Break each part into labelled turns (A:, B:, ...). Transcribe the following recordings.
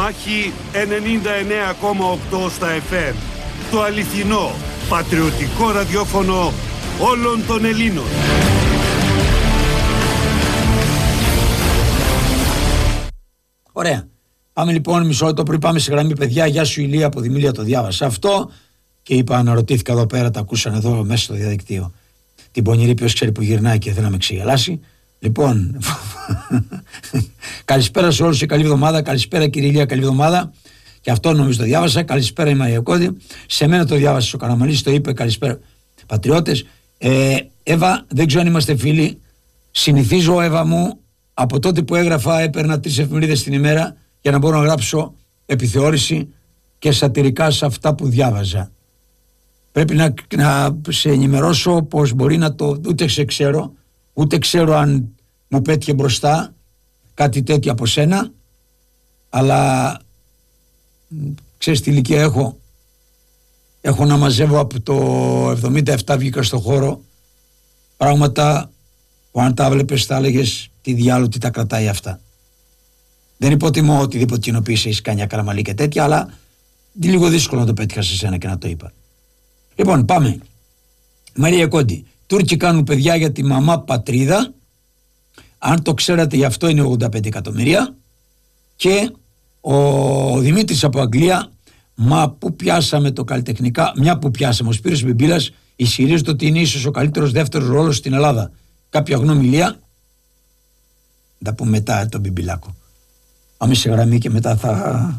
A: Μάχη 99,8 στα FM. Το αληθινό, πατριωτικό ραδιόφωνο όλων των Ελλήνων.
B: Ωραία. Πάμε λοιπόν μισό λεπτό πριν πάμε σε γραμμή, παιδιά. Γεια σου Ηλία από Δημήλια, το διάβασα αυτό και είπα, αναρωτήθηκα εδώ πέρα, τα ακούσαν εδώ μέσα στο διαδικτύο. Την πονηρή, ποιος ξέρει που γυρνάει και θέλει να με ξεγελάσει. Λοιπόν, καλησπέρα σε όλους και καλή εβδομάδα. Καλησπέρα κύριε Ηλία, καλή εβδομάδα. Και αυτό νομίζω το διάβασα. Καλησπέρα η Μαριακώδη. Σε μένα το διάβασε ο Καραμανλής, το είπε. Καλησπέρα πατριώτες. Εύα, δεν ξέρω αν είμαστε φίλοι. Συνηθίζω, Εύα μου, από τότε που έγραφα έπαιρνα 3 εφημερίδες την ημέρα για να μπορώ να γράψω επιθεώρηση και σατυρικά σε αυτά που διάβαζα. Πρέπει να σε ενημερώσω πως μπορεί να το... Ούτε ξέρω αν μου πέτυχε μπροστά κάτι τέτοιο από σένα, αλλά ξέρεις τι ηλικία έχω. Έχω να μαζεύω από το 77, βγήκα στο χώρο πράγματα που αν τα βλέπεις θα έλεγες τι διάλογο, τι τα κρατάει αυτά. Δεν υποτιμώ οτιδήποτε κοινοποίηση έχει κάνει, Καραμαλή και τέτοια, αλλά λίγο δύσκολο να το πέτυχα σε σένα και να το είπα. Λοιπόν, πάμε. Μαρία Κόντι. Τούρκοι κάνουν παιδιά για τη μαμά πατρίδα. Αν το ξέρατε, γι' αυτό είναι 85 εκατομμύρια. Και ο Δημήτρης από Αγγλία, μα που πιάσαμε το καλλιτεχνικά, μια που πιάσαμε, ο Σπύρος Μπιμπίλας ισχυρίζεται ότι είναι ίσως ο καλύτερος δεύτερος ρόλος στην Ελλάδα. Κάποια γνώμη, Ηλία? Θα πούμε μετά τον Μπιμπιλάκο. Πάμε σε γραμμή και μετά θα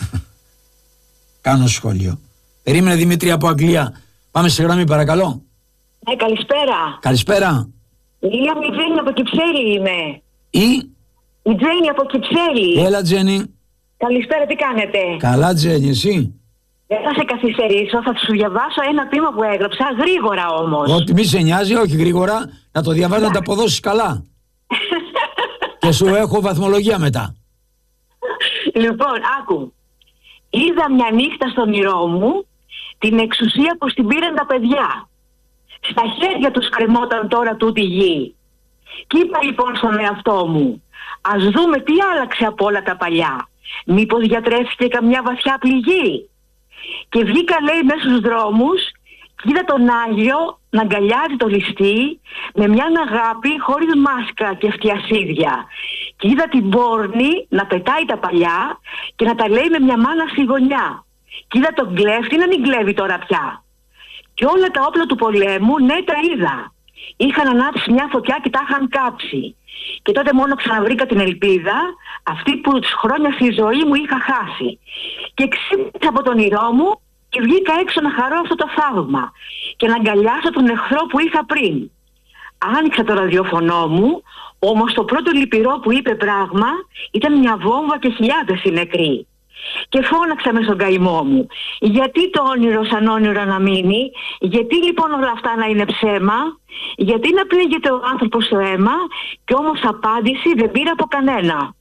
B: κάνω σχόλιο. Περίμενε Δημήτρη από Αγγλία. Πάμε σε γραμμή παρακαλώ.
C: Καλησπέρα.
B: Καλησπέρα.
C: Ηλία μου, η Τζέννη από Κυψέλη είμαι.
B: Η
C: Τζέννη από Κυψέλη.
B: Έλα Τζέννη.
C: Καλησπέρα, τι κάνετε?
B: Καλά Τζέννη, εσύ?
C: Δεν θα σε καθυστερήσω, θα σου διαβάσω ένα ποίημα που έγραψα, γρήγορα όμως.
B: Ό,τι μη σε νοιάζει, όχι γρήγορα, να το διαβάζεις, να τα αποδώσεις καλά. Και σου έχω βαθμολογία μετά.
C: Λοιπόν, άκου. Είδα μια νύχτα στο όνειρό μου την εξουσία πως την πήραν τα παιδιά. Στα χέρια τους κρεμόταν τώρα τούτη γη. Κι είπα λοιπόν στον εαυτό μου, ας δούμε τι άλλαξε από όλα τα παλιά. Μήπως διατρέφηκε καμιά βαθιά πληγή? Και βγήκα, λέει, μέσα στους δρόμους και είδα τον Άγιο να αγκαλιάζει το ληστή με μια αγάπη χωρίς μάσκα και φτιασίδια. Και είδα την πόρνη να πετάει τα παλιά και να τα λέει με μια μάνα στη γωνιά. Και είδα τον κλέφτη να μην κλέβει τώρα πια. Και όλα τα όπλα του πολέμου, ναι, τα είδα. Είχαν ανάψει μια φωτιά και τα είχαν κάψει. Και τότε μόνο ξαναβρήκα την ελπίδα, αυτή που χρόνια στη ζωή μου είχα χάσει. Και ξύπνησα από τον όνειρό μου και βγήκα έξω να χαρώ αυτό το θαύμα και να αγκαλιάσω τον εχθρό που είχα πριν. Άνοιξα το ραδιοφωνό μου, όμως το πρώτο λυπηρό που είπε πράγμα ήταν μια βόμβα και χιλιάδες οι νεκροί. Και φώναξα μες στον καημό μου, γιατί το όνειρο σαν όνειρο να μείνει, γιατί λοιπόν όλα αυτά να είναι ψέμα, γιατί να πλήγεται ο άνθρωπος στο αίμα, και όμως απάντηση δεν πήρα από κανένα.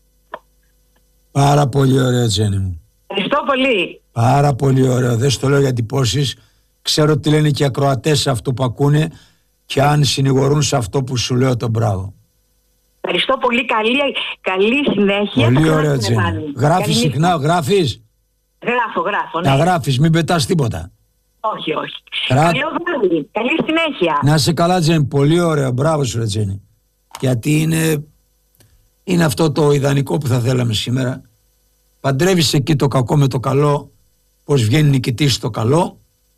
B: Πάρα πολύ ωραίο Τζέννη μου.
C: Ευχαριστώ πολύ.
B: Πάρα πολύ ωραίο, δεν στο λέω για εντυπώσεις. Ξέρω τι λένε και οι ακροατές σε αυτό που ακούνε και αν συνηγορούν σε αυτό που σου λέω, τον μπράβο.
C: Ευχαριστώ πολύ, καλή συνέχεια.
B: Πολύ ωραίο Τζέννη. Γράφεις συχνά, γράφεις?
C: Γράφω, ναι.
B: Να γράφεις, μην πετάς τίποτα.
C: Όχι. Καλό βράδυ, καλή συνέχεια.
B: Να είσαι καλά Τζέννη, πολύ ωραίο, μπράβο σου ρε Τζέννη. Γιατί είναι αυτό το ιδανικό που θα θέλαμε σήμερα. Παντρεύεις εκεί το κακό με το καλό, πως βγαίνει νικητής το καλό,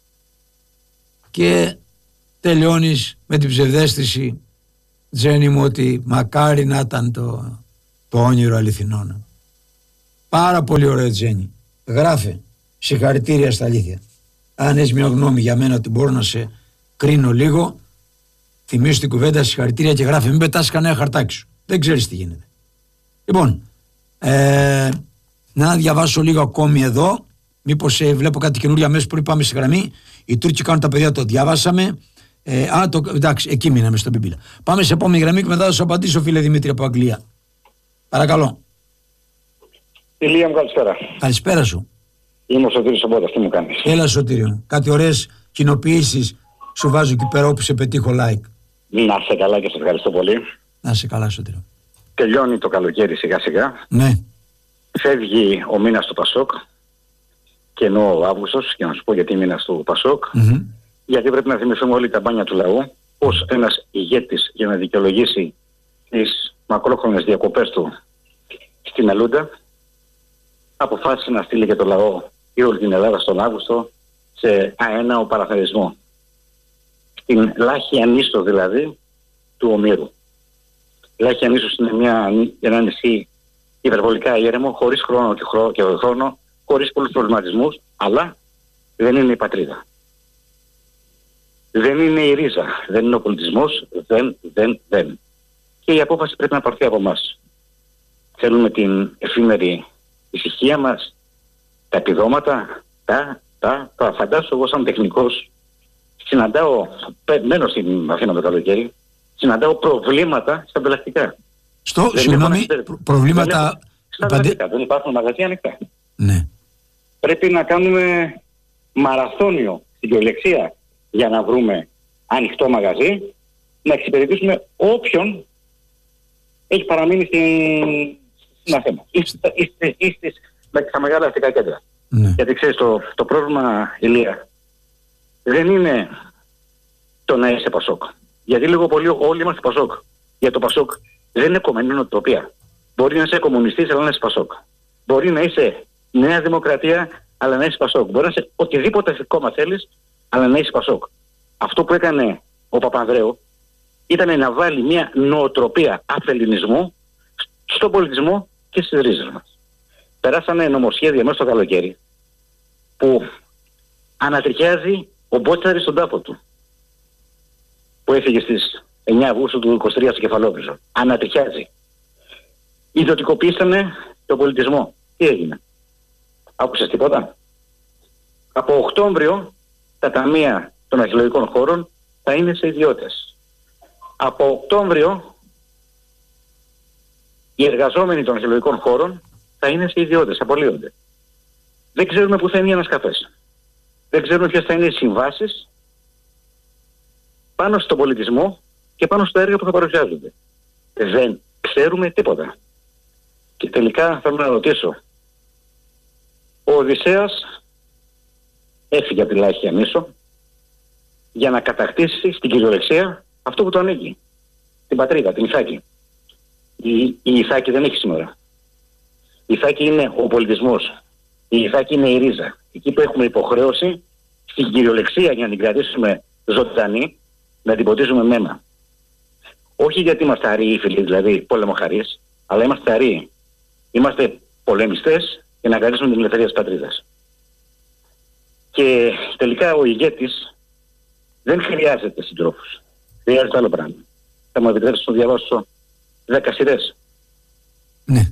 B: και τελειώνεις με την ψευδαίσθηση, Τζέννη μου, ότι μακάρι να ήταν το όνειρο αληθινό. Πάρα πολύ ωραίο Τζέννη. Γράφε. Συγχαρητήρια στα αλήθεια. Αν έχεις μια γνώμη για μένα ότι μπορώ να σε κρίνω λίγο, θυμίσου την κουβέντα, συγχαρητήρια, και γράφε. Μην πετάς κανένα χαρτάκι σου. Δεν ξέρεις τι γίνεται. Λοιπόν, να διαβάσω λίγο ακόμη εδώ. Μήπως βλέπω κάτι καινούργια μέσα πριν πάμε στη γραμμή. Οι Τούρκοι κάνουν τα παιδιά, το διάβασαμε. Εντάξει, εκεί μείναμε στον Μπιμπίλα. Πάμε σε επόμενη γραμμή και μετά θα σου απαντήσω, φίλε Δημήτρη από Αγγλία. Παρακαλώ.
D: Ηλία μου, καλησπέρα.
B: Καλησπέρα σου.
D: Είμαι ο Σωτήρης Σομπότας, τι μου κάνεις?
B: Έλα Σωτήριο. Κάτι ωραίες κοινοποιήσεις σου βάζω εκεί πέρα όπου σε πετύχω like.
D: Να είσαι καλά και σε ευχαριστώ πολύ.
B: Να είσαι καλά Σωτήριο.
D: Τελειώνει το καλοκαίρι σιγά σιγά.
B: Ναι.
D: Φεύγει ο μήνας του Πασόκ, και ενώ ο Αύγουστος, για να σου πω γιατί μήνας του Πασόκ, γιατί πρέπει να θυμηθούμε όλη η καμπάνια του λαού, πως ένας ηγέτης για να δικαιολογήσει τις μακρόχρονες διακοπές του στη Μελούντα, αποφάσισε να στείλει και το λαό ή όλη την Ελλάδα στον Αύγουστο σε αέναο παραθερισμό. Στην Λάχια νήσο δηλαδή του Ομήρου. Η Λάχια νήσος είναι ένα νησί υπερβολικά ήρεμο, χωρίς χρόνο και χρόνο, χωρίς πολλούς προβληματισμούς, αλλά δεν είναι η πατρίδα. Δεν είναι η ρίζα, δεν είναι ο πολιτισμός, δεν. Και η απόφαση πρέπει να πάρθει από εμάς. Θέλουμε την εφήμερη ησυχία μας, τα επιδόματα, τα φαντάσου εγώ σαν τεχνικός. Μένω στην Αθήνα το καλοκαίρι, συναντάω προβλήματα στα ανταλλακτικά.
B: Συγγνώμη, προβλήματα...
D: Στα ανταλλακτικά, δεν υπάρχουν μαγαζιά ανοιχτά.
B: Ναι.
D: Πρέπει να κάνουμε μαραθώνιο στην κυριολεξία για να βρούμε ανοιχτό μαγαζί, να εξυπηρετήσουμε όποιον έχει παραμείνει στην Αθήνα ή στα μεγάλα αστικά κέντρα.
B: Ναι.
D: Γιατί ξέρεις, το πρόβλημα, Ηλία, δεν είναι το να είσαι Πασόκ. Γιατί λίγο πολύ όλοι είμαστε Πασόκ. Για το Πασόκ δεν είναι κομμένη νοοτροπία. Μπορεί να είσαι κομμουνιστής, αλλά να είσαι Πασόκ. Μπορεί να είσαι Νέα Δημοκρατία, αλλά να είσαι Πασόκ. Μπορεί να είσαι οτιδήποτε κόμμα θέλεις, αλλά να είσαι Πασόκ. Αυτό που έκανε ο Παπανδρέου ήταν να βάλει μια νοοτροπία αφελινισμού στον πολιτισμό και στις ρίζες μας. Περάσανε νομοσχέδια μέσα στο καλοκαίρι που ανατριχιάζει ο Μπότσαρης στον τάφο του, που έφυγε στις 9 Αυγούστου του 23 στο Κεφαλόβριζο. Ανατριχιάζει. Ιδιωτικοποιήσανε τον πολιτισμό. Τι έγινε? Άκουσες τίποτα? Από Οκτώβριο τα ταμεία των αρχαιολογικών χώρων θα είναι σε ιδιώτες. Από Οκτώβριο οι εργαζόμενοι των αρχαιολογικών χώρων θα είναι σε ιδιώτες, απολύονται. Δεν ξέρουμε πού θα είναι οι ανασκαφές. Δεν ξέρουμε ποιες θα είναι οι συμβάσεις πάνω στον πολιτισμό και πάνω στα έργα που θα παρουσιάζονται. Δεν ξέρουμε τίποτα. Και τελικά θέλω να ρωτήσω, ο Οδυσσέας έφυγε από τη Λάχια νήσο για να κατακτήσει στην κυριολεξία αυτό που το ανήκει. Την πατρίδα, την Ιθάκη. Η Ιθάκη δεν έχει σήμερα. Η Ιθάκη είναι ο πολιτισμός. Η Ιθάκη είναι η ρίζα. Εκεί που έχουμε υποχρέωση στην κυριολεξία για να την κρατήσουμε ζωντανή, να την ποτίζουμε μένα. Όχι γιατί είμαστε αροί φίλοι, δηλαδή πολεμοχαρείς, αλλά είμαστε αροί. Είμαστε πολεμιστές για να κρατήσουμε την ελευθερία της πατρίδας. Και τελικά ο ηγέτης δεν χρειάζεται συντρόφους. Χρειάζεται άλλο πράγμα. Θα μου επιτρέψεις να διαβάσω 10 σειρές.
B: Ναι.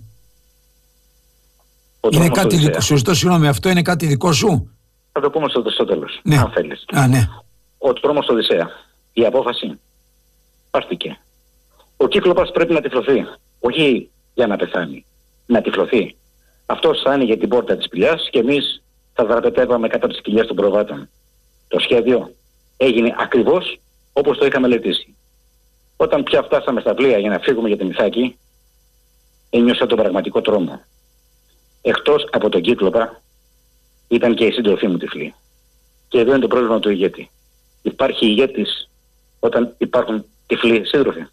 B: Είναι κάτι δικό σου, συγγνώμη, αυτό είναι κάτι δικό σου?
D: Θα το πούμε στο τέλος,
B: ναι.
D: Αν θέλεις.
B: Ναι.
D: Ο τρόμος του Οδυσσέα. Η απόφαση πάρθηκε. Ο Κύκλοπας πρέπει να τυφλωθεί. Όχι για να πεθάνει. Να τυφλωθεί. Αυτός θα άνοιγε την πόρτα της σπηλιάς και εμείς θα δραπετεύαμε κάτω από τις κοιλιές των προβάτων. Το σχέδιο έγινε ακριβώς όπως το είχαμε μελετήσει. Όταν πια φτάσαμε στα πλοία για να φύγουμε για την Ιθάκη, ένιωσα τον πραγματικό τρόμο. Εκτός από τον Κύκλοπα, ήταν και η σύντροφή μου τυφλή. Και εδώ είναι το πρόβλημα του ηγέτη. Υπάρχει ηγέτης όταν υπάρχουν τυφλοί σύντροφοι.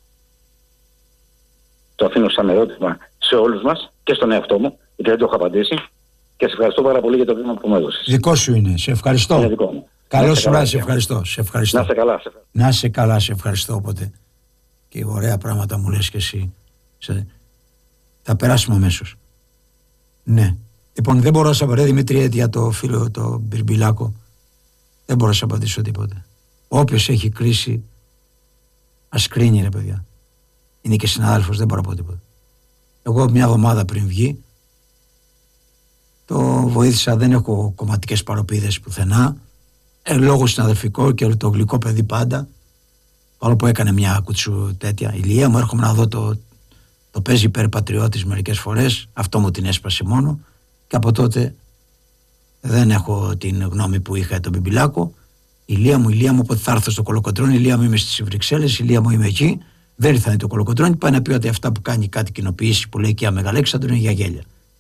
D: Το αφήνω σαν ερώτημα σε όλους μας και στον εαυτό μου, γιατί δεν το έχω απαντήσει. Και σε ευχαριστώ πάρα πολύ για το βήμα που μου έδωσες.
B: Δικό σου είναι. Σε ευχαριστώ.
D: Είναι δικό μου.
B: Καλό σου βράδυ, σε ευχαριστώ. Σε ευχαριστώ.
D: Να είσαι καλά.
B: Να είσαι καλά, σε ευχαριστώ. Οπότε και ωραία πράγματα μου λες και εσύ. Θα περάσουμε αμέσως. Ναι. Λοιπόν, δεν μπορώ να σε απαντήσω, Δημήτρη, για το φίλο το Μπιρμπιλάκο. Δεν μπορώ να σε απαντήσω τίποτε. Όποιος έχει κρίση, ας κρίνει, ρε παιδιά. Είναι και συνάδελφος, δεν μπορώ να πω τίποτα. Εγώ μια εβδομάδα πριν βγει, το βοήθησα, δεν έχω κομματικές παροπίδες πουθενά. Λόγω συναδελφικό και το γλυκό παιδί πάντα. Παρόλο που έκανε μια κουτσού τέτοια ηλία μου, έρχομαι να δω το παίζει υπερπατριώτης μερικές φορές. Αυτό μου την έσπασε μόνο. Και από τότε δεν έχω την γνώμη που είχα τον Μπιμπιλάκο. Ηλία μου, όποτε θα έρθω στο Κολοκοντρώνη, ηλία μου είμαι στις Βρυξέλλες, ηλία μου είμαι εκεί. Δεν ήρθανε το Κολοκοντρώνη. Πάει να πει ότι αυτά που κάνει κάτι κοινοποιήσει που λέει και η Αμεγαλέξανδρο είναι για γέλια.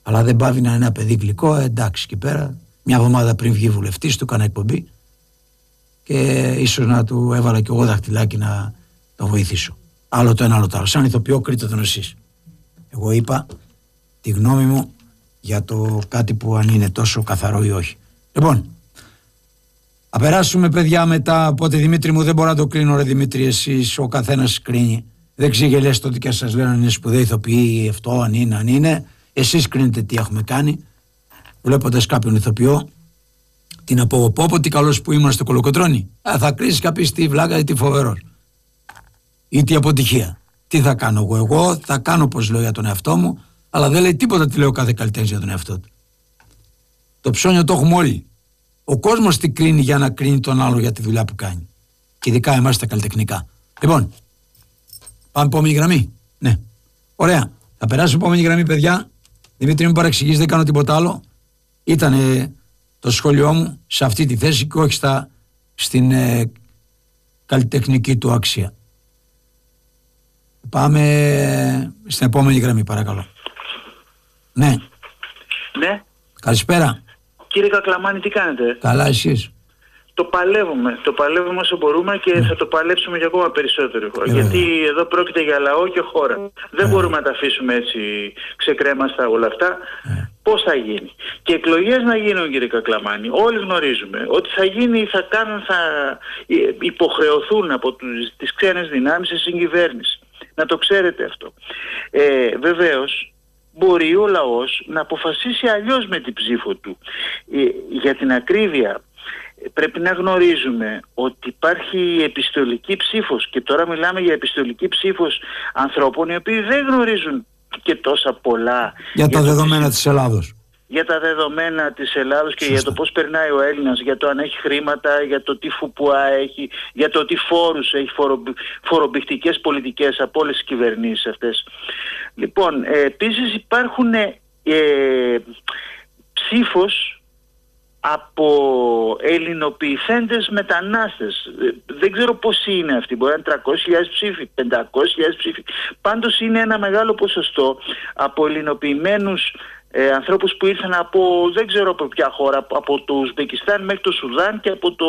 B: Αλλά δεν πάβει να είναι ένα παιδί γλυκό, εντάξει, εκεί πέρα. Μια εβδομάδα πριν βγει βουλευτής, του έκανα εκπομπή και ίσως να του έβαλα κι εγώ δαχτυλάκι να το βοηθήσω. Άλλο το ένα, άλλο το άλλο. Σαν ηθοποιό, κρείτε τον εσείς. Εγώ είπα τη γνώμη μου για το κάτι που αν είναι τόσο καθαρό ή όχι. Λοιπόν, θα περάσουμε, παιδιά, μετά. Οπότε, Δημήτρη μου, δεν μπορώ να το κρίνω, ρε Δημήτρη, εσείς, ο καθένας κρίνει. Δεν ξεγελέστε ότι και σας λένε αν είναι σπουδαίοι ηθοποιοί, αυτό, αν είναι. Εσείς κρίνετε τι έχουμε κάνει. Βλέποντας κάποιον ηθοποιό, τι να πω, τι καλός που ήμουν στο Κολοκοτρώνη. Θα κρίσεις κάποιος τι βλάκα ή τι φοβερός. Ή τι αποτυχία. Τι θα κάνω εγώ θα κάνω όπως λέω για τον εαυτό μου, αλλά δεν λέει τίποτα τι λέω κάθε καλλιτέχνης για τον εαυτό του. Το ψώνιο το έχουμε όλοι. Ο κόσμος τι κρίνει για να κρίνει τον άλλο για τη δουλειά που κάνει. Και ειδικά εμάς τα καλλιτεχνικά. Λοιπόν, πάμε επόμενη γραμμή. Ναι. Ωραία. Θα περάσω επόμενη γραμμή, παιδιά. Δημήτρη, μην παρεξηγείς, δεν κάνω τίποτα άλλο. Ήταν το σχόλιο μου σε αυτή τη θέση και όχι στην καλλιτεχνική του αξία. Πάμε στην επόμενη γραμμή, παρακαλώ. Ναι.
E: Ναι.
B: Καλησπέρα.
E: Κύριε Κακλαμάνη, τι κάνετε?
B: Καλά, εσείς?
E: Το παλεύουμε όσο μπορούμε και θα το παλέψουμε και ακόμα περισσότερο. Γιατί εδώ πρόκειται για λαό και χώρα. Δεν μπορούμε να τα αφήσουμε έτσι ξεκρέμαστα όλα αυτά. Πώς θα γίνει? Και εκλογές να γίνουν, κύριε Κακλαμάνη. Όλοι γνωρίζουμε ότι θα γίνει, θα υποχρεωθούν από τις ξένες δυνάμεις σε συγκυβέρνηση. Να το ξέρετε αυτό. Βεβαίως, μπορεί ο λαός να αποφασίσει αλλιώς με την ψήφο του. Για την ακρίβεια, πρέπει να γνωρίζουμε ότι υπάρχει επιστολική ψήφος και τώρα μιλάμε για επιστολική ψήφος ανθρώπων οι οποίοι δεν γνωρίζουν και τόσα πολλά
B: για τα δεδομένα της Ελλάδος.
E: Για τα δεδομένα της Ελλάδος και για το πώς περνάει ο Έλληνας, για το αν έχει χρήματα, για το τι ΦΠΑ έχει, για το τι φόρους έχει, φορομπηχτικές πολιτικές από όλες τις κυβερνήσεις αυτές. Λοιπόν, επίσης υπάρχουν ψήφος από ελληνοποιηθέντες μετανάστες. Δεν ξέρω πόσοι είναι αυτοί, μπορεί να είναι 300.000 ψήφοι, 500.000 ψήφοι. Πάντως είναι ένα μεγάλο ποσοστό από ελληνοποιημένους ανθρώπους που ήρθαν από δεν ξέρω από ποια χώρα, από το Ουσμπεκιστάν μέχρι το Σουδάν και από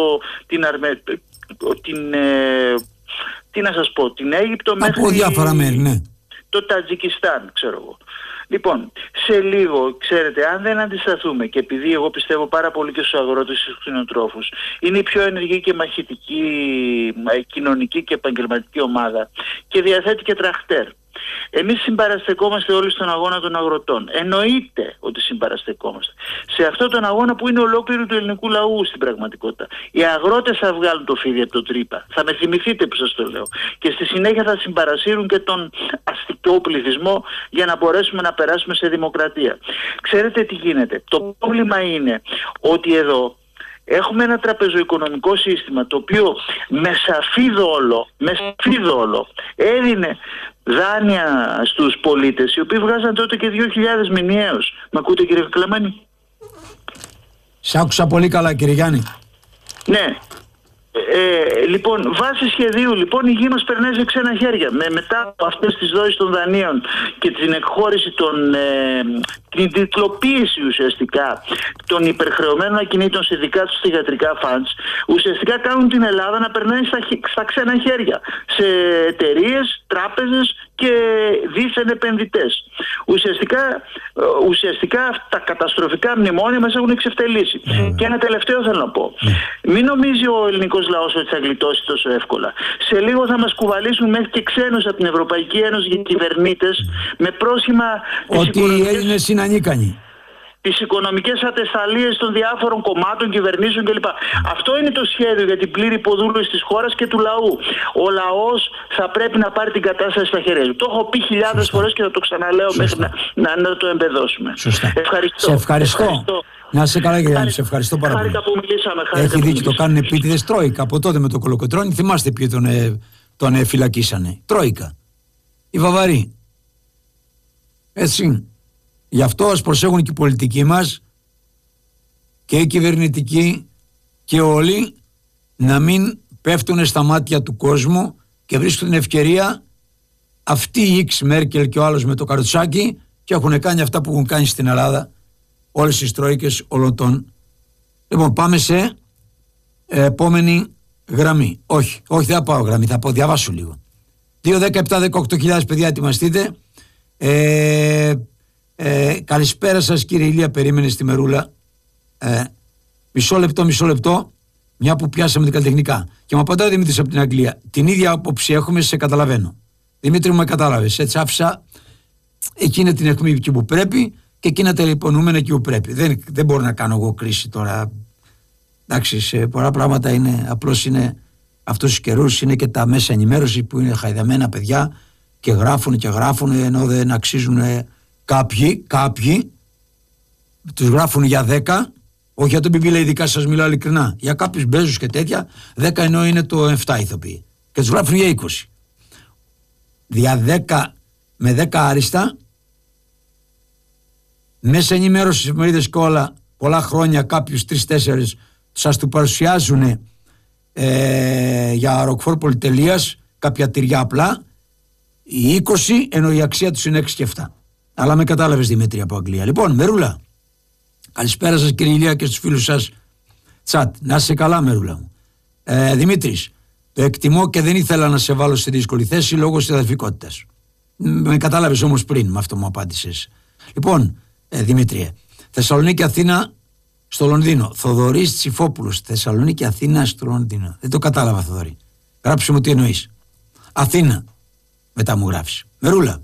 E: την Αίγυπτο μέχρι
B: από διάφορα μέρη, ναι.
E: Το Τατζικιστάν, ξέρω εγώ. Λοιπόν, σε λίγο, ξέρετε, αν δεν αντισταθούμε και επειδή εγώ πιστεύω πάρα πολύ και στους αγρότες και στους κτηνοτρόφους, είναι η πιο ενεργή και μαχητική κοινωνική και επαγγελματική ομάδα και διαθέτει και τραχτέρ. Εμείς συμπαραστεκόμαστε όλοι στον αγώνα των αγροτών. Εννοείται ότι συμπαραστεκόμαστε. Σε αυτόν τον αγώνα που είναι ολόκληρο του ελληνικού λαού στην πραγματικότητα. Οι αγρότες θα βγάλουν το φίδι από το τρύπα. Θα με θυμηθείτε που σας το λέω. Και στη συνέχεια θα συμπαρασύρουν και τον αστικό πληθυσμό για να μπορέσουμε να περάσουμε σε δημοκρατία. Ξέρετε τι γίνεται? Το πρόβλημα είναι ότι εδώ έχουμε ένα τραπεζοοικονομικό σύστημα το οποίο με σαφή δόλο έδινε δάνεια στους πολίτες οι οποίοι βγάζαν τότε και 2.000 μηνιαίους. Μ' ακούτε, κύριε Κακλαμάνη?
B: Σ' άκουσα πολύ καλά, κύριε Γιάννη.
E: Ναι. Λοιπόν, βάσει σχεδίου, λοιπόν, η γη μας περνάει σε ξένα χέρια. Μετά από αυτές τις δόσεις των δανείων και την εκχώρηση την τιτλοποίηση ουσιαστικά των υπερχρεωμένων ακινήτων σε δικά τους θυγατρικά φαντς, ουσιαστικά κάνουν την Ελλάδα να περνάει στα ξένα χέρια. Σε εταιρείες, τράπεζες και δίθεν επενδυτές. Ουσιαστικά τα καταστροφικά μνημόνια μας έχουν εξευτελίσει. Και ένα τελευταίο θέλω να πω. Μην νομίζει ο ελληνικός λαός ότι θα γλιτώσει τόσο εύκολα. Σε λίγο θα μας κουβαλήσουν μέχρι και ξένους από την Ευρωπαϊκή Ένωση για κυβερνήτες με πρόσχημα
B: ότι οι Έλληνες είναι ανίκανοι.
E: Τις οικονομικές ατεσταλίες των διάφορων κομμάτων, κυβερνήσεων κλπ. Αυτό είναι το σχέδιο για την πλήρη υποδούλωση της χώρας και του λαού. Ο λαός θα πρέπει να πάρει την κατάσταση στα χέρια του. Το έχω πει χιλιάδες φορές και θα το ξαναλέω μέχρι να το εμπεδώσουμε.
B: Σωστά.
E: Ευχαριστώ.
B: Σε ευχαριστώ. Να είσαι καλά, κύριε Γιάννη, σε ευχαριστώ πάρα πολύ. Έχει δίκιο, το κάνουν επίτηδες Τρόικα. Από τότε με το Κολοκοτρώνη, θυμάστε ποιοι τον φυλακίσανε. Τρόικα. Οι Βαβαροί. Έτσι. Γι' αυτό ας προσέχουν και οι πολιτικοί μας και οι κυβερνητικοί και όλοι να μην πέφτουν στα μάτια του κόσμου και βρίσκουν την ευκαιρία αυτή η X Μέρκελ και ο άλλος με το καροτσάκι και έχουν κάνει αυτά που έχουν κάνει στην Ελλάδα όλες τις τρόικες όλων των. Λοιπόν, πάμε σε επόμενη γραμμή. Όχι, δεν θα πάω γραμμή, θα πω, διαβάσω λίγο. 2-17-18.000 παιδιά, ετοιμαστείτε. Καλησπέρα σας κύριε Ηλία, περίμενε στη Μερούλα. Μισό λεπτό, μια που πιάσαμε την καλλιτεχνικά. Και μου απαντάει ο Δημήτρης από την Αγγλία. Την ίδια άποψη έχουμε, σε καταλαβαίνω. Δημήτρη μου, με κατάλαβες. Έτσι άφησα εκείνη την αιχμή εκεί που πρέπει και εκείνα τα λιπονούμενα εκεί που πρέπει. Δεν μπορώ να κάνω εγώ κρίση τώρα. Εντάξει, σε πολλά πράγματα είναι, απλώς είναι αυτούς τους καιρούς, είναι και τα μέσα ενημέρωση που είναι χαϊδεμένα παιδιά και γράφουν ενώ δεν αξίζουν κάποιοι τους γράφουν για 10, όχι για τον Πιπίλα ειδικά, σας μιλάω ειλικρινά, για κάποιους μπέζους και τέτοια, 10 ενώ είναι το 7 ηθοποιοί και τους γράφουν για 20. Δια 10 με 10 άριστα μέσα ενημέρωση στις εφημερίδες και όλα, πολλά χρόνια κάποιους 3-4 σας του παρουσιάζουν για ροκφόρ πολυτελείας, κάποια τυριά απλά, οι 20 ενώ η αξία τους είναι 6 και 7. Αλλά με κατάλαβες Δημήτρη από Αγγλία. Λοιπόν, Μερούλα, καλησπέρα σας κύριε Ηλία και στους φίλους σας τσάτ. Να είσαι καλά Μερούλα μου. Δημήτρης, το εκτιμώ και δεν ήθελα να σε βάλω σε δύσκολη θέση λόγω συναδελφικότητας. Με κατάλαβες όμως πριν, με αυτό μου απάντησες. Λοιπόν, Δημήτριε, Θεσσαλονίκη Αθήνα στο Λονδίνο. Θοδωρής Τσιφόπουλος, Θεσσαλονίκη Αθήνα στο Λονδίνο. Δεν το κατάλαβα, Θοδωρή. Γράψε μου τι εννοείς. Αθήνα, μετά μου γράφεις. Μερούλα.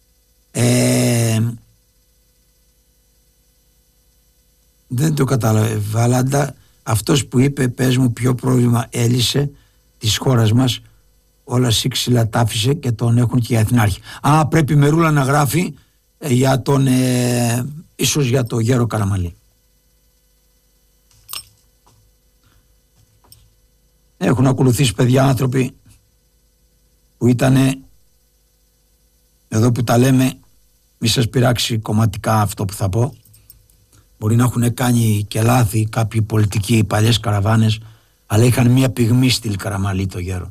B: Δεν το κατάλαβε. Βαλάντα, αυτός που είπε πες μου ποιο πρόβλημα έλυσε της χώρας μας, όλα σύξυλα τα άφησε και τον έχουν και οι Αθηνάρχοι. Πρέπει Μερούλα να γράφει για τον ίσως για το Γέρο Καραμαλή. Έχουν ακολουθήσει παιδιά άνθρωποι που ήτανε, εδώ που τα λέμε, μη σας πειράξει κομματικά αυτό που θα πω, μπορεί να έχουν κάνει και λάθη κάποιοι πολιτικοί, οι παλιές καραβάνες, αλλά είχαν μια πυγμή στυλ Καραμαλή το Γέρο.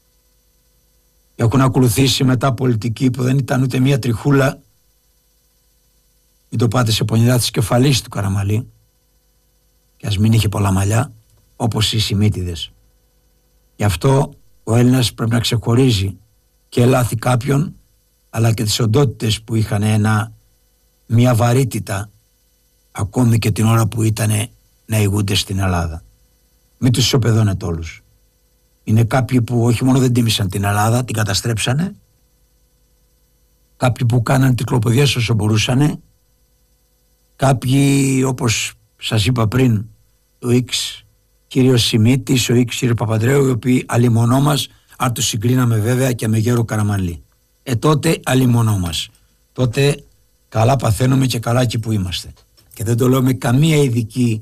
B: Έχουν ακολουθήσει μετά πολιτικοί που δεν ήταν ούτε μια τριχούλα, μην το πάτε σε πονηρά της κεφαλής του Καραμαλή, και ας μην είχε πολλά μαλλιά, όπως οι Σιμίτιδες. Γι' αυτό ο Έλληνας πρέπει να ξεχωρίζει και λάθη κάποιον, αλλά και τις οντότητες που είχαν μια βαρύτητα ακόμη και την ώρα που ήταν να ηγούνται στην Ελλάδα. Μην τους ισοπεδώνετε όλους. Είναι κάποιοι που όχι μόνο δεν τίμησαν την Ελλάδα, την καταστρέψανε, κάποιοι που κάναν τυκλοποδιές όσο μπορούσανε, κάποιοι όπως σας είπα πριν, ο κύριος Σιμίτης, ο κύριο Παπαντρέου, οι οποίοι αλιμονό μας, αν τους συγκρίναμε βέβαια και με Γέρο Καραμαλή. Τότε αλιμονό μας. Τότε καλά παθαίνουμε και καλά εκεί που είμαστε. Και δεν το λέω με καμία ειδική,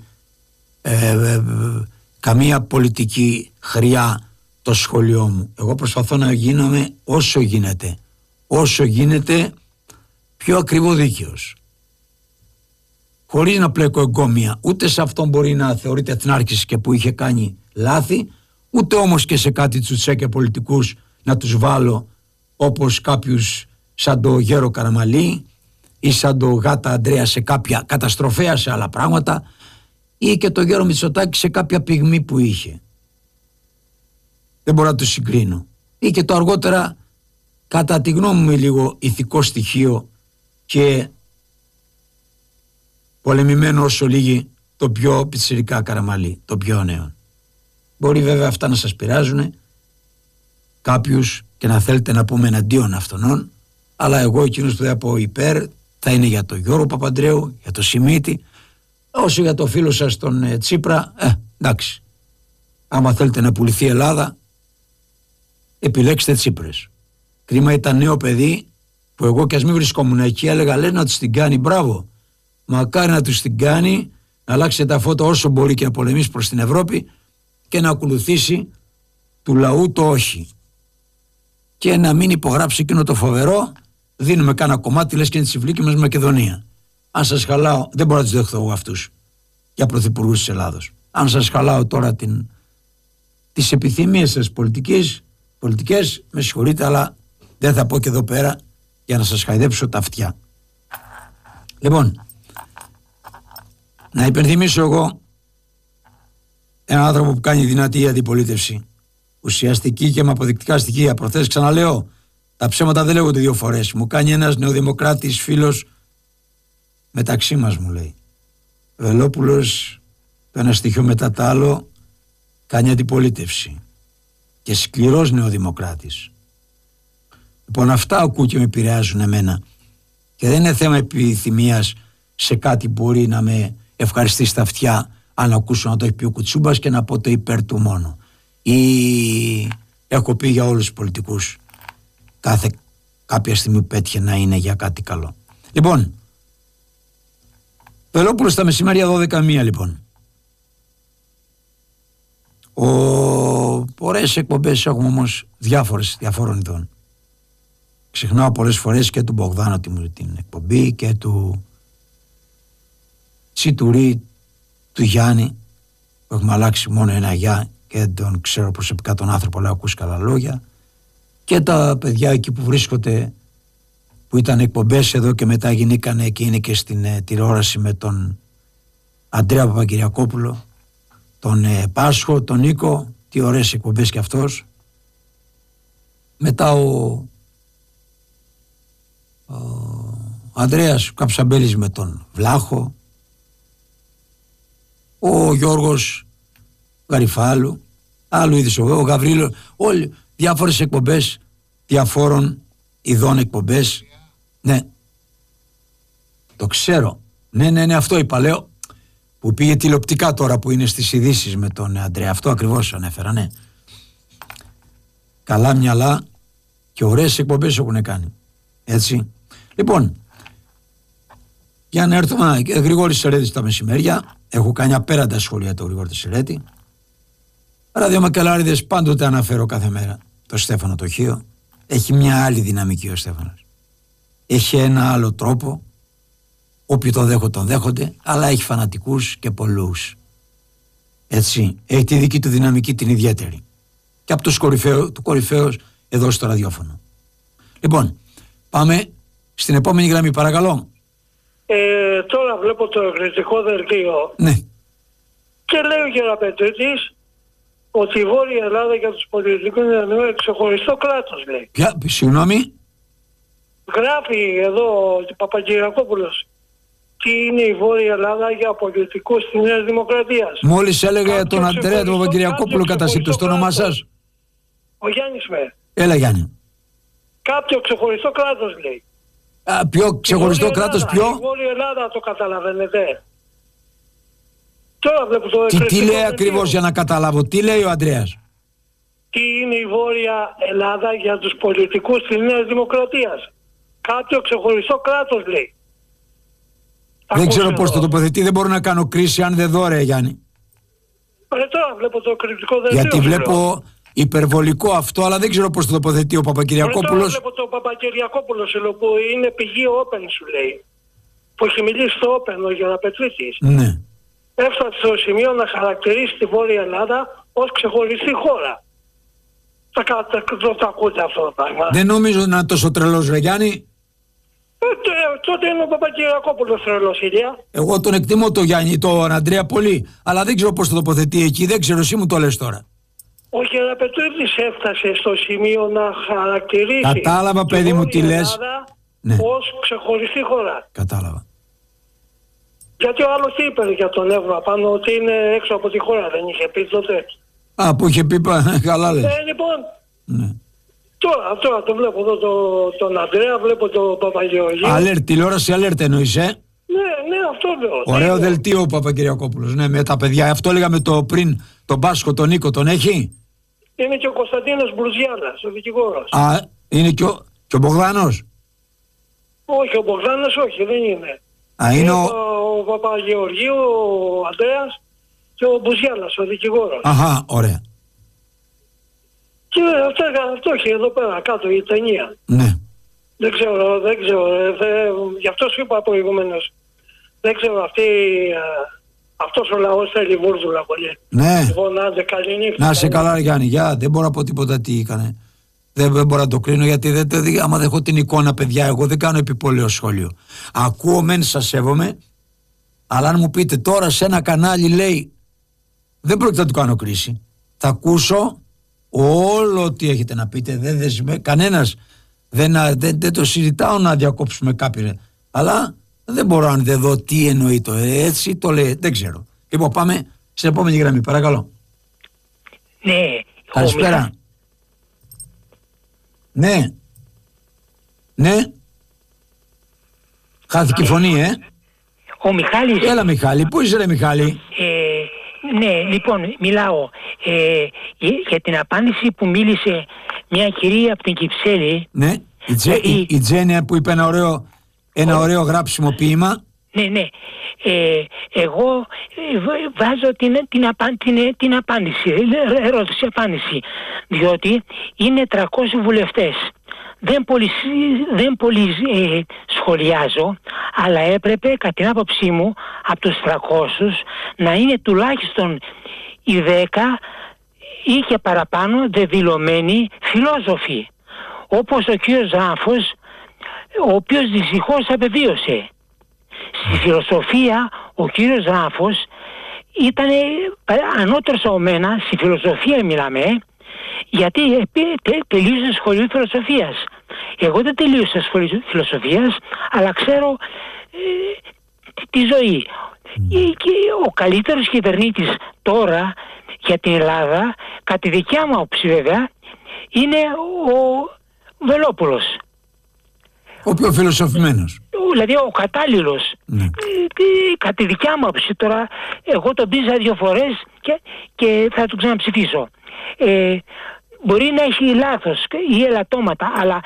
B: καμία πολιτική χρειά το σχολείο μου. Εγώ προσπαθώ να γίνομαι όσο γίνεται πιο ακριβοδίκαιος. Χωρίς να πλέκω εγκόμια, ούτε σε αυτόν μπορεί να θεωρείται εθνάρχης και που είχε κάνει λάθη, ούτε όμως και σε κάτι τσουτσέκια πολιτικούς να τους βάλω όπως κάποιους σαν το Γέρο Καραμαλή ή σαν το Γάτα Αντρέα σε κάποια καταστροφέα σε άλλα πράγματα, ή και το Γέρο Μητσοτάκη σε κάποια πυγμή που είχε. Δεν μπορώ να το συγκρίνω. Ή και το αργότερα, κατά τη γνώμη μου, λίγο ηθικό στοιχείο και πολεμημένο όσο λίγοι, το πιο πιτσιρικά Καραμαλή, το πιο νέο. Μπορεί βέβαια αυτά να σας πειράζουν κάποιους και να θέλετε να πούμε εναντίον αυτών, αλλά εγώ εκείνος που θα πω υπέρ θα είναι για τον Γιώργο Παπαντρέου, για τον Σιμίτη, όσο για το φίλο σας τον Τσίπρα. Εντάξει, άμα θέλετε να πουληθεί η Ελλάδα, επιλέξτε Τσίπρες. Κρίμα ήταν νέο παιδί που εγώ κι ας μην βρισκόμουν εκεί έλεγα, λένε να τους την κάνει, μπράβο, μακάρι να τους την κάνει, να αλλάξει τα φώτα όσο μπορεί και να πολεμήσει προς την Ευρώπη και να ακολουθήσει του λαού το όχι. Και να μην υπογράψει εκείνο το φοβερό, δίνουμε κάνα κομμάτι, λες και είναι τη Συβλίκη μας Μακεδονία. Αν σας χαλάω, δεν μπορώ να τους δεχθώ εγώ αυτούς για πρωθυπουργούς της Ελλάδος. Αν σας χαλάω τώρα τις επιθυμίες σας πολιτικές, με συγχωρείτε, αλλά δεν θα πω και εδώ πέρα για να σας χαϊδέψω τα αυτιά. Λοιπόν, να υπενθυμίσω εγώ έναν άνθρωπο που κάνει δυνατή αντιπολίτευση, ουσιαστική και με αποδεικτικά στοιχεία. Προχθές ξαναλέω, τα ψέματα δεν λέγονται 2 φορές. Μου κάνει ένας νεοδημοκράτης φίλος, μεταξύ μας μου λέει, Βελόπουλος, το ένα στοιχείο μετά το άλλο, κάνει αντιπολίτευση και σκληρός νεοδημοκράτης. Λοιπόν, αυτά ακούω και με επηρεάζουν εμένα, και δεν είναι θέμα επιθυμίας σε κάτι που μπορεί να με ευχαριστήσει στα αυτιά αν ακούσω να το έχει πει ο Κουτσούμπας και να πω το υπέρ του μόνο, ή έχω πει για όλους τους πολιτικούς κάποια στιγμή που πέτυχε να είναι για κάτι καλό. Λοιπόν, Βελόπουλος στα μεσημέρια 12:01 λοιπόν. Ωραίες εκπομπές έχουμε όμως διαφόρων ειδών. Ξεχνάω πολλές φορές και του Μπογδάνο την εκπομπή και του Τσιτουρί, του Γιάννη, που έχουμε αλλάξει μόνο ένα γεια και δεν τον ξέρω προσωπικά τον άνθρωπο, αλλά ακούσει καλά λόγια, και τα παιδιά εκεί που βρίσκονται, που ήταν εκπομπές εδώ και μετά γινήκανε και είναι και στην τηλεόραση με τον Αντρέα Παπακυριακόπουλο, τον Πάσχο, τον Νίκο, τι ωραίες εκπομπές και αυτός. Μετά ο Ανδρέας Καψαμπέλης με τον Βλάχο, ο Γιώργος Γαριφάλου, άλλου είδους ο Γαβρίλο, όλοι διάφορες εκπομπές, διαφόρων ειδών εκπομπές. Ναι, το ξέρω. Ναι, αυτό είπα, λέω, που πήγε τηλεοπτικά τώρα που είναι στις ειδήσεις με τον Ανδρέα. Αυτό ακριβώς ανέφερα, ναι. Καλά μυαλά και ωραίες εκπομπές έχουν κάνει. Έτσι. Λοιπόν, για να έρθουμε, Γρηγόρης Σερέτης τα μεσημέρια. Έχω κάνει απέραντα σχόλια το Γρηγόρη Σερέτη. Ράδιο Μακελάριδες πάντοτε αναφέρω κάθε μέρα το Στέφανο το Χίο. Έχει μια άλλη δυναμική ο Στέφανος. Έχει ένα άλλο τρόπο. Όποιοι τον δέχονται, αλλά έχει φανατικούς και πολλούς. Έτσι. Έχει τη δική του δυναμική την ιδιαίτερη. Και από του κορυφαίους εδώ στο ραδιόφωνο. Λοιπόν, πάμε στην επόμενη γραμμή, παρακαλώ.
F: Τώρα βλέπω το εκρηκτικό δελτίο.
B: Ναι.
F: Και λέει ο Γεραπετρίτης ότι η Βόρεια Ελλάδα για τους πολιτικούς είναι ένα ξεχωριστό κράτος, λέει.
B: Συγγνώμη.
F: Γράφει εδώ ο Παπακυριακόπουλος τι είναι η Βόρεια Ελλάδα για πολιτικούς της Νέας Δημοκρατίας.
B: Μόλις έλεγε τον Αντρέα τον Παπακυριακόπουλο κατά σύμπτωση το όνομά σας.
F: Ο Γιάννης με.
B: Έλα Γιάννη.
F: Κάποιο ξεχωριστό κράτος, λέει.
B: Ποιο ξεχωριστό κράτος, ποιο?
F: Η Βόρεια Ελλάδα, το καταλαβαίνετε. Τώρα βλέπω το
B: τι λέει ακριβώς για να καταλάβω, τι λέει ο Ανδρέας?
F: Τι είναι η Βόρεια Ελλάδα για τους πολιτικούς της Νέας Δημοκρατίας. Κάποιο ξεχωριστό κράτος, λέει.
B: Δεν ξέρω πώς το τοποθετεί, δεν μπορώ να κάνω κρίση αν δεν δω, ρε Γιάννη.
F: Τώρα βλέπω το κριτικό δελτίο.
B: Γιατί βλέπω υπερβολικό αυτό, αλλά δεν ξέρω πώς το τοποθετεί ο Παπακυριακόπουλος.
F: Τώρα βλέπω το Παπακυριακόπουλο που είναι πηγή Open, σου λέει. Που έχει μιλήσει στο Open ο Γεραπετρίτης.
B: Ναι.
F: Έφτασε στο σημείο να χαρακτηρίσει τη Βόρεια Ελλάδα ως ξεχωριστή χώρα. Το ακούτε αυτό το πράγμα.
B: Δεν νομίζω να είναι τόσο τρελός, ρε Γιάννη.
F: Τότε είναι ο Παπακυριακόπουλος τρελός, Ηλία.
B: Εγώ τον εκτιμώ το Γιάννη, τον Ανδρέα πολύ, αλλά δεν ξέρω πώς το τοποθετεί εκεί, δεν ξέρω, εσύ μου το λες τώρα.
F: Ο Γεραπετρίτης έφτασε στο σημείο να χαρακτηρίσει.
B: Κατάλαβα, παιδί μου, τι λες.
F: Ναι. Ως ξεχωριστή χώρα.
B: Κατάλαβα.
F: Γιατί ο άλλος τι είπε για τον Εύρο πάνω, ότι είναι έξω από τη χώρα, δεν είχε πει τότε.
B: Που είχε πει, καλά λες.
F: Λοιπόν,
B: ναι.
F: Τώρα το βλέπω εδώ τον Ανδρέα, βλέπω τον Παπαγεωργίου.
B: Αλέρτ, τηλεόραση αλέρτ εννοείς,
F: Ναι, αυτό λέω.
B: Ωραίο δελτίο ο Παπακυριακόπουλος, ναι, με τα παιδιά. Αυτό λέγαμε το πριν, τον Πάσχο, τον Νίκο, τον έχει.
F: Είναι και ο Κωνσταντίνος Μπρουζιάλας, ο δικηγόρος.
B: Είναι και ο Μπογδάνος.
F: Όχι, ο Μπογδάνος όχι, δεν είναι.
B: Είναι
F: ο Παπαγεωργίου, ο Ανδρέας και ο Μπουζιάλας, ο δικηγόρος.
B: Αχα, ωραία.
F: Και αυτό έχει εδώ πέρα κάτω η ταινία.
B: Ναι.
F: Δεν ξέρω. Γι' αυτό σου είπα προηγουμένως. Δεν ξέρω αυτός ο λαός θέλει βούρδουλα πολύ.
B: Ναι.
F: Λοιπόν, άντε, καλή νύχτα.
B: Να σε καλά, Γιάννη, δεν μπορώ να πω τίποτα τι έκανε. Δεν μπορώ να το κρίνω, γιατί άμα δεν έχω την εικόνα, παιδιά, εγώ δεν κάνω επιπόλαιο σχόλιο. Ακούω μεν, σας σέβομαι, αλλά αν μου πείτε τώρα σε ένα κανάλι λέει, δεν πρόκειται να του κάνω κρίση. Θα ακούσω όλο ό,τι έχετε να πείτε. Κανένας δεν το συζητάω να διακόψουμε κάποιον. Αλλά δεν μπορώ να δω τι εννοεί το έτσι, το λέει, δεν ξέρω. Λοιπόν, πάμε στην επόμενη γραμμή, παρακαλώ.
G: Ναι.
B: Καλησπέρα. Ναι. Ναι. Χάθηκε η φωνή,
G: Ο Μιχάλης.
B: Έλα, Μιχάλη. Πού είσαι, ρε Μιχάλη?
G: Ναι, λοιπόν, μιλάω για την απάντηση που μίλησε μια κυρία από την Κυψέλη.
B: Ναι, η Τζένια που είπε ένα ωραίο γράψιμο ποίημα.
G: Ναι. Εγώ βάζω την απάντηση, ερώτηση απάντηση, διότι είναι 300 βουλευτές. Δεν πολύ σχολιάζω, αλλά έπρεπε κατά την άποψή μου από τους 300 να είναι τουλάχιστον οι 10 ή και παραπάνω δεδηλωμένοι φιλόσοφοι, όπως ο κύριος Ζάφος, ο οποίος δυστυχώς απεβίωσε. Στη φιλοσοφία ο κύριος Ζάφος ήταν ανώτερος από μένα, στη φιλοσοφία μιλάμε, γιατί τελείωσε σχολείο φιλοσοφίας. Εγώ δεν τελείωσα σχολείο φιλοσοφίας, αλλά ξέρω τη ζωή. Και ο καλύτερος κυβερνήτης τώρα για την Ελλάδα, κατά τη δικιά μου άποψη βέβαια, είναι ο Βελόπουλος.
B: Ο πιο φιλοσοφημένος.
G: Δηλαδή ο κατάλληλος.
B: Ναι.
G: Κατά τη δικιά μου άποψη τώρα, εγώ τον πήσα 2 φορές και θα τον ξαναψηφίσω. Μπορεί να έχει λάθος ή ελαττώματα, αλλά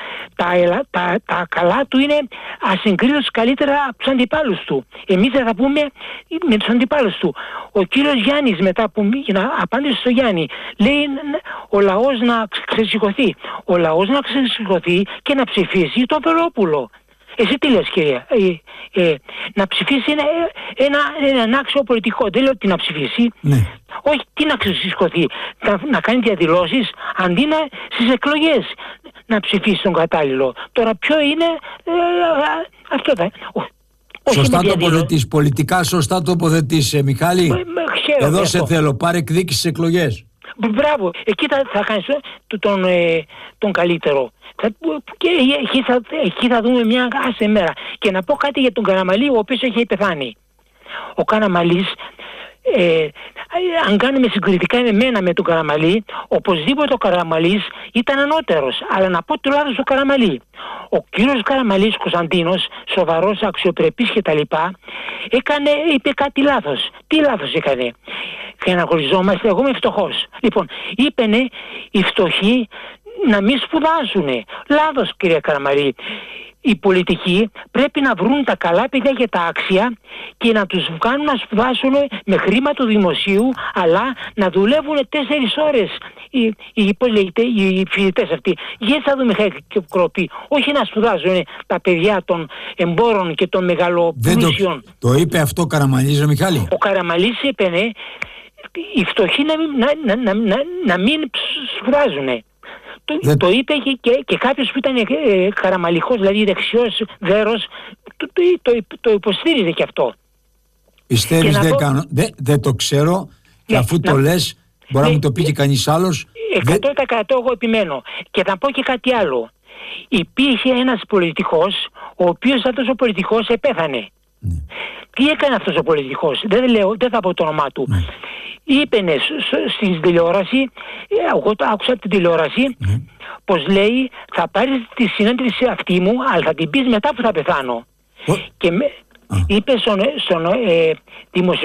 G: τα καλά του είναι ασυγκρίτως καλύτερα από τους αντιπάλους του. Εμείς δεν θα πούμε με τους αντιπάλους του. Ο κύριος Γιάννης, μετά που απάντησε στο Γιάννη, λέει ο λαός να ξεσηκωθεί. Ο λαός να ξεσηκωθεί και να ψηφίσει τον Βελόπουλο. Εσύ τι λες, κυρία? Να ψηφίσει έναν άξιο πολιτικό. Δεν λέω τι να ψηφίσει.
B: Ναι.
G: Όχι, τι να ξεσηκωθεί. Να κάνει διαδηλώσεις αντί στις εκλογές να ψηφίσει τον κατάλληλο. Τώρα ποιο είναι αυτό θα...
B: Σωστά τοποθετείς, πολιτικά σωστά τοποθετείς, Μιχάλη. Εδώ σε θέλω, πάρε εκδίκηση στις εκλογές.
G: Μπράβο, εκεί θα κάνεις τον καλύτερο. Και εκεί θα δούμε μια άσε μέρα. Και να πω κάτι για τον Καραμαλή, ο οποίος έχει πεθάνει. Ο Καραμαλής, αν κάνουμε συγκριτικά εμένα με τον Καραμαλή, οπωσδήποτε ο Καραμαλής ήταν ανώτερος. Αλλά να πω τουλάχιστον στο Καραμαλή. Ο κύριος Καραμαλής Κωνσταντίνος, σοβαρός, αξιοπρεπής κτλ., είπε κάτι λάθος. Τι λάθος έκανε? Και να χωριζόμαστε, εγώ είμαι φτωχός. Λοιπόν, είπαινε οι φτωχοί να μην σπουδάσουνε. Λάθος, κυρία Καραμαλή. Οι πολιτικοί πρέπει να βρουν τα καλά παιδιά και τα άξια και να τους κάνουν να σπουδάσουν με χρήμα του δημοσίου, αλλά να δουλεύουν 4 ώρες οι φοιτητές αυτοί. Γιατί θα δούμε και κροπή, όχι να σπουδάζουν τα παιδιά των εμπόρων και των μεγαλοπλούσιων.
B: Το είπε αυτό ο Καραμαλής, Μιχάλη?
G: Ο Καραμαλής είπε οι φτωχοί να μην σπουδάζουν. Το είπε και κάποιος που ήταν καραμαλικός, δηλαδή δεξιός δέρος, το υποστήριζε και αυτό.
B: Πιστεύεις δεν το ξέρω, και αφού το λες μπορεί να μου το πει και κανείς άλλος.
G: 100% εγώ επιμένω. Και θα πω και κάτι άλλο. Υπήρχε ένας πολιτικός, ο οποίος αυτός ο πολιτικός επέθανε. Ναι. Τι έκανε αυτός ο πολιτικός? Δεν θα πω το όνομά του. Ναι. Είπαινε στην τηλεόραση, εγώ το άκουσα την τηλεόραση, πως λέει θα πάρεις τη συνέντευξη αυτή μου, αλλά θα την πεις μετά που θα πεθάνω. Και είπε στον δημοσιογράφο